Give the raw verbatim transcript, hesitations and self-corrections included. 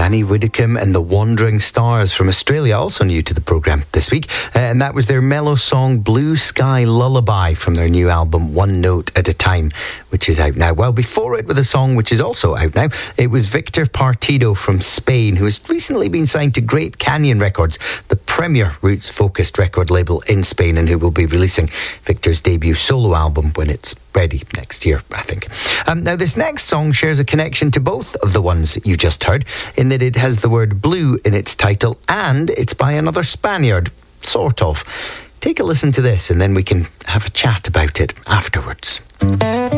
Danny Widdicombe and the Wandering Stars from Australia, also new to the programme this week. Uh, and that was their mellow song Blue Sky Lullaby from their new album One Note at a Time, which is out now. Well, before it, with a song which is also out now, it was Victor Partido from Spain, who has recently been signed to Great Canyon Records, the premier roots-focused record label in Spain, and who will be releasing Victor's debut solo album when it's ready next year, I think. Um, now, this next song shares a connection to both of the ones you just heard, in that it has the word blue in its title, and it's by another Spaniard, sort of. Take a listen to this, and then we can have a chat about it afterwards.